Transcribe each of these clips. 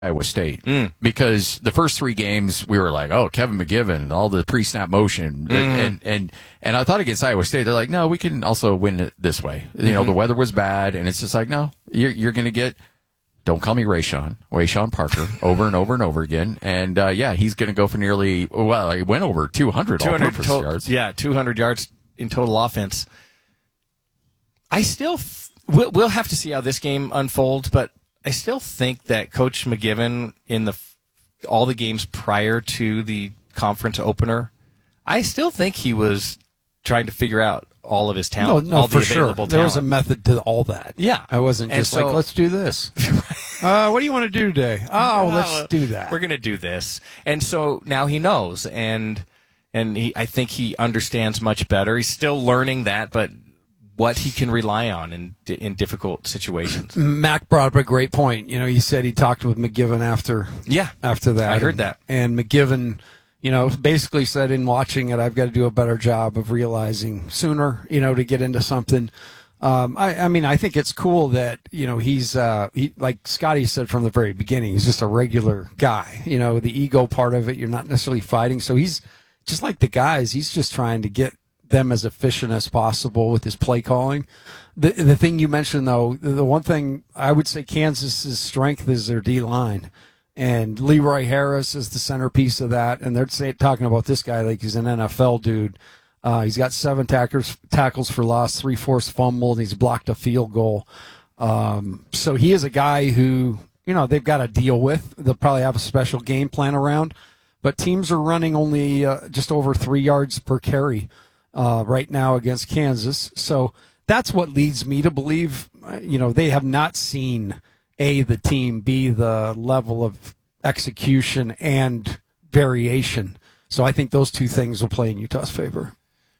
Iowa State because the first 3 games we were like, oh, Kevin McGivern, all the pre-snap motion, and I thought against Iowa State they're like, no, we can also win it this way. You know, the weather was bad, and it's just like, no, you're going to get. Don't call me Wayshawn Parker over and over and over again, and he's going to go for nearly. Well, he went over 200 all-purpose yards. Yeah, 200 yards in total offense. I still we'll have to see how this game unfolds, but I still think that Coach McGivern in all the games prior to the conference opener, I still think he was trying to figure out all of his talent. No, all for the sure. available There was a talent. method to all that. Yeah. I wasn't just like, let's do this. What do you want to do today? Oh, let's do that. We're going to do this. And so now he knows, and I think he understands much better. He's still learning that, but what he can rely on in difficult situations. Mac brought up a great point. You know, he said he talked with McGivern after that. I heard that. And McGivern, you know, basically said in watching it, I've got to do a better job of realizing sooner, you know, to get into something. I mean, I think it's cool that, you know, he's like Scotty said from the very beginning, he's just a regular guy. You know, the ego part of it, you're not necessarily fighting. So he's just like the guys. He's just trying to get them as efficient as possible with his play calling. The thing you mentioned, though, the one thing I would say Kansas's strength is their D-line. And Leroy Harris is the centerpiece of that. And they're talking about this guy like he's an NFL dude. He's got 7 tackles for loss, 3 forced fumbles, and he's blocked a field goal. So he is a guy who, you know, they've got to deal with. They'll probably have a special game plan around. But teams are running only just over 3 yards per carry right now against Kansas. So that's what leads me to believe, you know, they have not seen, A, the team, B, the level of execution and variation. So I think those 2 things will play in Utah's favor.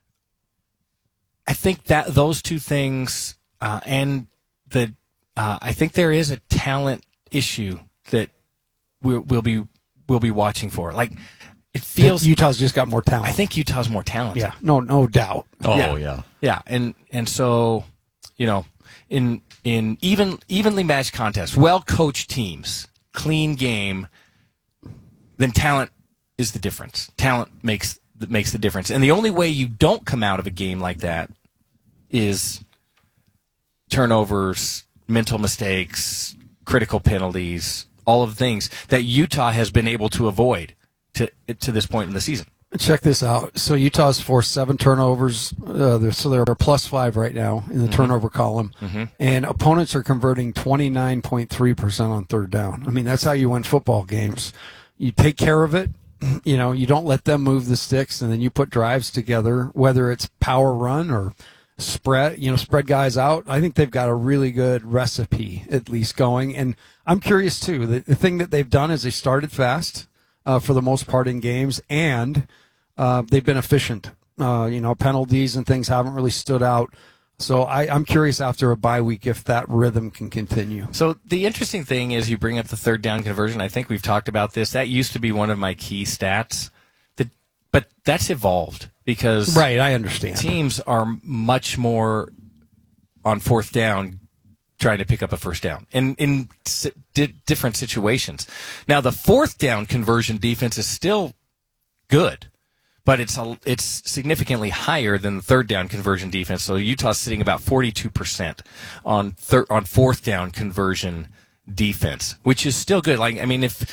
I think that those 2 things, and I think there is a talent issue that we'll be watching for. Like, it feels Utah's just got more talent. I think Utah's more talented. Yeah, no doubt. Oh yeah, and so, you know, in evenly matched contests, well coached teams, clean game, then talent is the difference. Talent makes the difference, and the only way you don't come out of a game like that is turnovers, mental mistakes, critical penalties, all of the things that Utah has been able to avoid to this point in the season. Check this out. So Utah's forced 7 turnovers. So they're +5 right now in the turnover column. And opponents are converting 29.3% on third down. I mean, that's how you win football games. You take care of it. You know, you don't let them move the sticks, and then you put drives together, whether it's power run or spread guys out. I think they've got a really good recipe at least going. And I'm curious, too. The thing that they've done is they started fast for the most part in games, and they've been efficient. Penalties and things haven't really stood out. So I'm curious after a bye week if that rhythm can continue. So the interesting thing is you bring up the third down conversion. I think we've talked about this. That used to be one of my key stats. But that's evolved because right, I understand. Teams are much more on fourth down trying to pick up a first down in different situations. Now, the fourth down conversion defense is still good, but it's significantly higher than the third down conversion defense. So Utah's sitting about 42% on fourth down conversion defense, which is still good. Like, I mean, if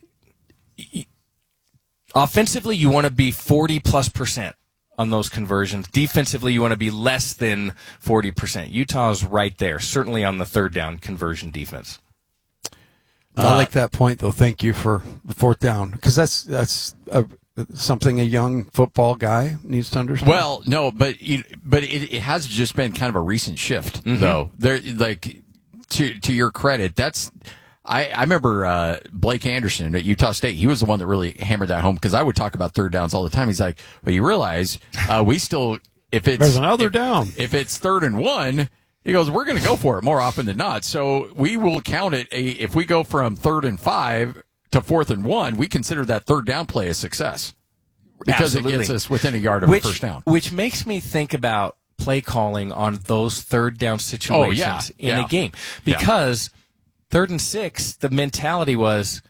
offensively you want to be 40+% on those conversions, defensively you want to be less than 40%. Utah's right there, certainly on the third down conversion defense. I like that point, though. Thank you for the fourth down, because that's something a young football guy needs to understand. Well, no, but it has just been kind of a recent shift, though. There, like, to your credit, I remember Blake Anderson at Utah State. He was the one that really hammered that home, because I would talk about third downs all the time. He's like, well, you realize we still, there's another down. If it's 3rd and 1, he goes, we're going to go for it more often than not. So we will count it. If we go from 3rd and 5 to 4th and 1, we consider that third down play a success because Absolutely. It gets us within a yard of a first down. Which makes me think about play calling on those third down situations in a game, because 3rd and 6, the mentality was